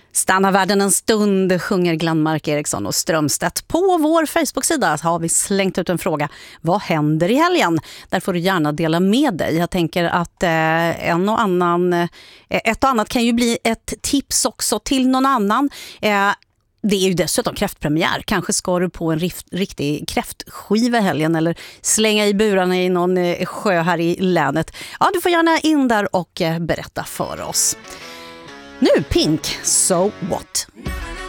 Stanna världen en stund, sjunger Glenmark Eriksson och Strömstedt. På vår Facebook-sida har vi slängt ut en fråga. Vad händer i helgen? Där får du gärna dela med dig. Jag tänker att ett och annat kan ju bli ett tips också till någon annan. Det är ju dessutom kräftpremiär. Kanske ska du på en riktig kräftskiva i helgen eller slänga i burarna i någon sjö här i länet. Ja, du får gärna in där och berätta för oss. Nu Pink, So What?